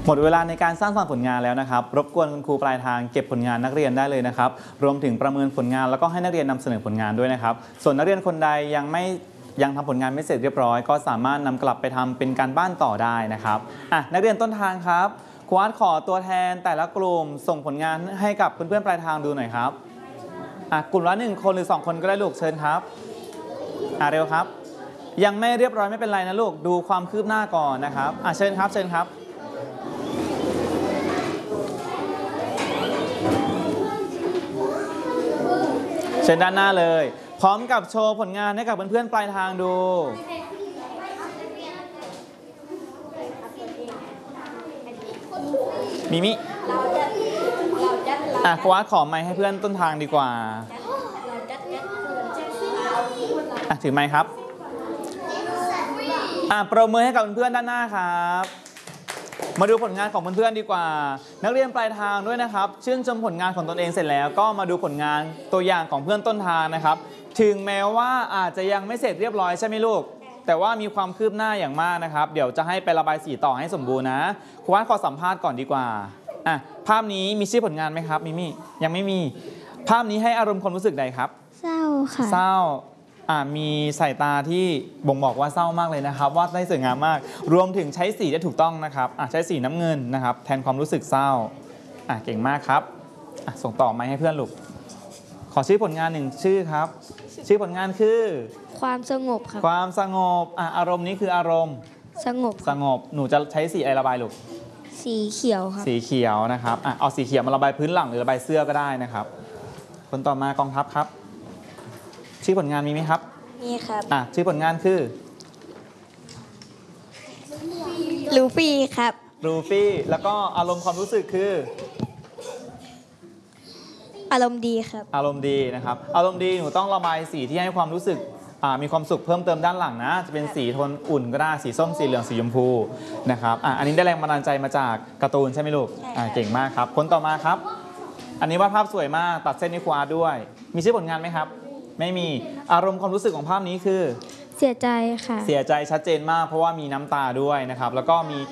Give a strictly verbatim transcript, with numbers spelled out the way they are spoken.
หมดเวลาในการสร้างสรรค์ผลงานแล้วนะครับรบกวนคุณครูปลายทางเก็บผลงานนักเรียนได้เลยนะครับรวมถึงประเมินผลงานแล้วก็ให้นักเรียนนำเสนอผลงานด้วยนะครับส่วนนักเรียนคนใดยังไม่ยังทำผลงานไม่เสร็จเรียบร้อยก็สามารถนำกลับไปทำเป็นการบ้านต่อได้นะครับอ่ะนักเรียนต้นทางครับครูอาร์ตขอตัวแทนแต่ละกลุ่มส่งผลงานให้กับเพื่อนๆปลายทางดูหน่อยครับอ่ะกลุ่มละหนึ่งคนหรือสองคนก็ได้ลูกเชิญครับอ่ะเร็วครับยังไม่เรียบร้อยไม่เป็นไรนะลูกดูความคืบหน้าก่อนนะครับอ่ะเชิญครับเชิญครับเชิญด้านหน้าเลยพร้อมกับโชว์ผลงานให้กับเพื่อนๆปลายทางดูมิมิอ่ะครูอาร์ตขอไมค์ให้เพื่อนต้นทางดีกว่าอ่ะถือไมค์ครับอ่ะปรบมือให้กับเพื่อนๆด้านหน้าครับมาดูผลงานของเพื่อนๆดีกว่านักเรียนปลายทางด้วยนะครับชื่นชมผลงานของตนเองเสร็จแล้วก็มาดูผลงานตัวอย่างของเพื่อนต้นทางนะครับถึงแม้ว่าอาจจะยังไม่เสร็จเรียบร้อยใช่ไหมลูกแต่ว่ามีความคืบหน้าอย่างมากนะครับเดี๋ยวจะให้ไประบายสีต่อให้สมบูรณ์นะครูอาร์ตขอสัมภาษณ์ก่อนดีกว่าอ่ะภาพนี้มีชื่อผลงานไหมครับมิมี่ยังไม่มีภาพนี้ให้อารมณ์ความรู้สึกใดครับเศร้าค่ะเศร้าอ่ามีสายตาที่บ่งบอกว่าเศร้ามากเลยนะครับวาดได้สวยงามมากรวมถึงใช้สีได้ถูกต้องนะครับอ่ะใช้สีน้ำเงินนะครับแทนความรู้สึกเศร้าอ่ะเก่งมากครับอ่ะส่งต่อมาให้เพื่อนลูกขอชื่อผลงานหนึ่งชื่อครับชื่อผลงานคือความสงบครับความสงบอ่ะอารมณ์นี้คืออารมณ์สงบสงบหนูจะใช้สีอะไรระบายลูกสีเขียวครับสีเขียวนะครับอ่ะเอาสีเขียวมาระบายพื้นหลังหรือระบายเสื้อก็ได้นะครับคนต่อมากองทัพครับชื่อผลงานมีไหมครับมีครับอ่ะชื่อผลงานคือลูฟี่ครับลูฟี่แล้วก็อารมณ์ความรู้สึกคืออารมณ์ดีครับอารมณ์ดีนะครับอารมณ์ดีหนูต้องระบายสีที่ให้ความรู้สึกมีความสุขเพิ่มเติมด้านหลังนะจะเป็นสีโทนอุ่นก็ได้สีส้มสีเหลืองสีชมพูนะครับอ่ะอันนี้ได้แรงบันดาลใจมาจากการ์ตูนใช่ไหมลูกอ่ะเก่งมากครับคนต่อมาครับอันนี้วาดภาพสวยมากตัดเส้นในครูอาร์ตด้วยมีชื่อผลงานไหมครับไม่มีอารมณ์ความรู้สึกของภาพนี้คือเสียใจค่ะเสียใจชัดเจนมากเพราะว่ามีน้ำตาด้วยนะครับแล้วก็มี